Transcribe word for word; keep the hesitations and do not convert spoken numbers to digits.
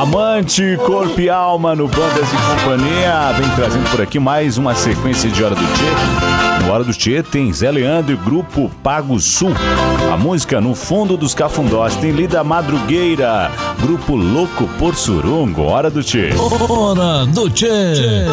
Amante, corpo e alma no Bandas e Companhia. Vem trazendo por aqui mais uma sequência de Hora do Tchê. No Hora do Tchê tem Zé Leandro e Grupo Pago Sul. A música No Fundo dos Cafundós tem Lida Madrugueira, Grupo Louco por Surungo. Hora do Tchê. Hora do Tchê.